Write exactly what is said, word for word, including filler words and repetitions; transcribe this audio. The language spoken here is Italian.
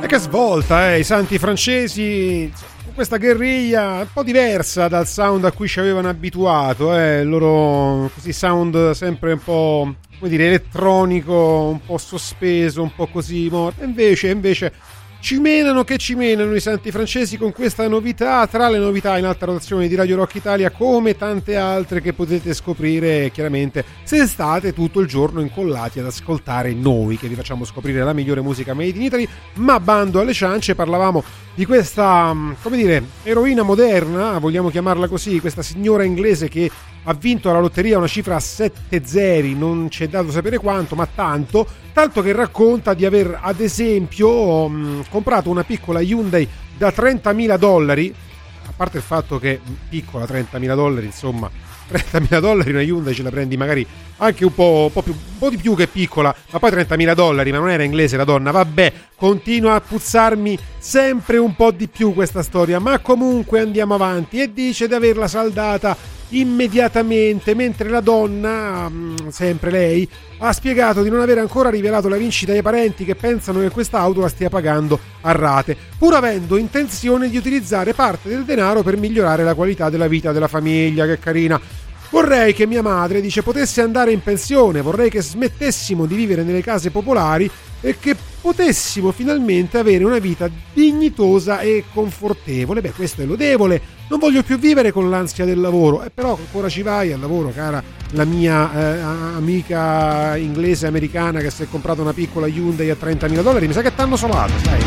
E che svolta, eh, i santi francesi, questa guerriglia un po' diversa dal sound a cui ci avevano abituato, eh, il loro così sound sempre un po', come dire, elettronico, un po' sospeso, un po' così morto. E invece, invece ci menano che ci menano i santi francesi con questa novità, tra le novità in alta rotazione di Radio Rock Italia, come tante altre che potete scoprire chiaramente se state tutto il giorno incollati ad ascoltare noi, che vi facciamo scoprire la migliore musica made in Italy. Ma bando alle ciance, parlavamo di questa, come dire, eroina moderna, vogliamo chiamarla così, questa signora inglese che ha vinto alla lotteria una cifra a sette zeri, non ci è dato sapere quanto, ma tanto, tanto che racconta di aver ad esempio mh, comprato una piccola Hyundai da trentamila dollari, a parte il fatto che piccola trentamila dollari, insomma, trentamila dollari una Hyundai ce la prendi magari anche un po', un po' più, un po' di più che piccola, ma poi trentamila dollari, ma non era inglese la donna, vabbè, continua a puzzarmi sempre un po' di più questa storia, ma comunque andiamo avanti. E dice di averla saldata immediatamente, mentre la donna, sempre lei, ha spiegato di non aver ancora rivelato la vincita ai parenti, che pensano che quest'auto la stia pagando a rate, pur avendo intenzione di utilizzare parte del denaro per migliorare la qualità della vita della famiglia. Che carina. Vorrei che mia madre, dice, potesse andare in pensione, vorrei che smettessimo di vivere nelle case popolari e che potessimo finalmente avere una vita dignitosa e confortevole. Beh, questo è lodevole. Non voglio più vivere con l'ansia del lavoro. E eh, però ancora ci vai al lavoro, cara la mia eh, amica inglese americana che si è comprata una piccola Hyundai a trentamila dollari. Mi sa che t'hanno solato, sai?